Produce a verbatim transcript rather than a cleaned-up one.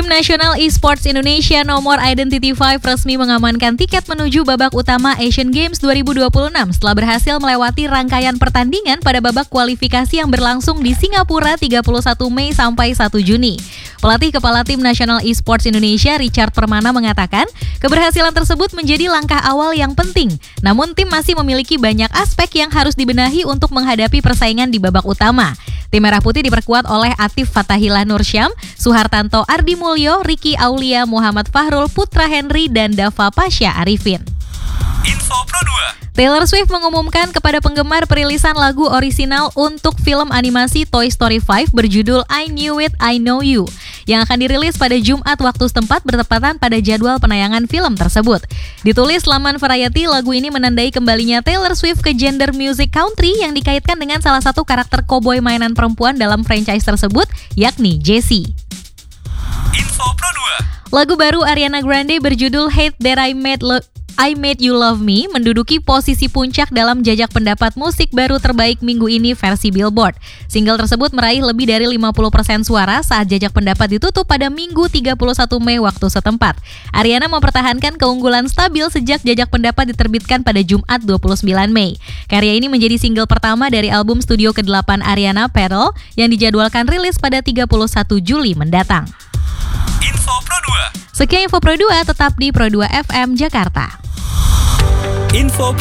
nasional e-sports Indonesia nomor Identity lima resmi mengamankan tiket menuju babak utama Asian Games dua ribu dua puluh enam setelah berhasil melewati rangkaian pertandingan pada babak kualifikasi yang berlangsung di Singapura tiga puluh satu Mei sampai satu Juni. Pelatih Kepala Tim Nasional E-Sports Indonesia Richard Permana mengatakan, keberhasilan tersebut menjadi langkah awal yang penting. Namun tim masih memiliki banyak aspek yang harus dibenahi untuk menghadapi persaingan di babak utama. Tim Merah Putih diperkuat oleh Atif Fatahillah Nursyam, Suhartanto Ardi Mulyo, Ricky Aulia, Muhammad Fahrul, Putra Henry, dan Dava Pasha Arifin. Info Pro dua. Taylor Swift mengumumkan kepada penggemar perilisan lagu orisinal untuk film animasi Toy Story lima berjudul I Knew It, I Know You yang akan dirilis pada Jumat waktu setempat bertepatan pada jadwal penayangan film tersebut. Ditulis laman Variety, lagu ini menandai kembalinya Taylor Swift ke genre music country yang dikaitkan dengan salah satu karakter koboi mainan perempuan dalam franchise tersebut, yakni Jessie. Info Pro dua. Lagu baru Ariana Grande berjudul Hate That I Made Lo- I Made You Love Me menduduki posisi puncak dalam jajak pendapat musik baru terbaik minggu ini versi Billboard. Single tersebut meraih lebih dari lima puluh persen suara saat jajak pendapat ditutup pada Minggu tiga puluh satu Mei waktu setempat. Ariana mempertahankan keunggulan stabil sejak jajak pendapat diterbitkan pada Jumat dua puluh sembilan Mei. Karya ini menjadi single pertama dari album studio kedelapan Ariana, Pearl, yang dijadwalkan rilis pada tiga puluh satu Juli mendatang. Info Pro dua. Sekian Info Pro dua, tetap di Pro dua F M Jakarta. Info